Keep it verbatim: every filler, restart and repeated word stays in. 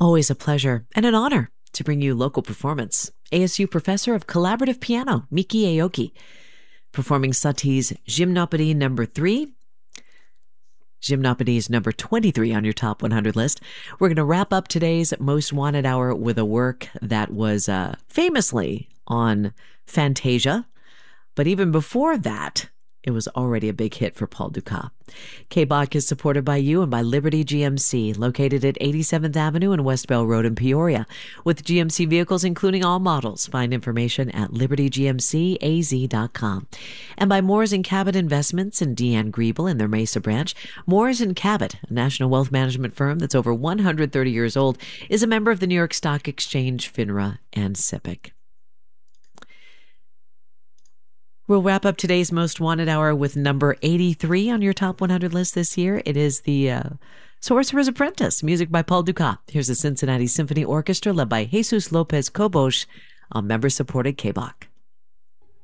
Always a pleasure and an honor to bring you local performance. A S U professor of collaborative piano, Miki Aoki, performing Satie's Gymnopédie number three. Gymnopédie is number twenty-three on your top one hundred list. We're going to wrap up today's Most Wanted Hour with a work that was uh, famously on Fantasia. But even before that, it was already a big hit for Paul Dukas. K-Bach is supported by you and by Liberty G M C, located at eighty-seventh Avenue and West Bell Road in Peoria. With G M C vehicles, including all models, find information at liberty g m c a z dot com. And by Moores and Cabot Investments and Deanne Griebel in their Mesa branch. Moores and Cabot, a national wealth management firm that's over one hundred thirty years old, is a member of the New York Stock Exchange, FINRA, and SIPC. We'll wrap up today's Most Wanted Hour with number eighty-three on your top one hundred list this year. It is the uh, Sorcerer's Apprentice, music by Paul Dukas. Here's the Cincinnati Symphony Orchestra led by Jesus Lopez Cobos on member-supported K-Bach.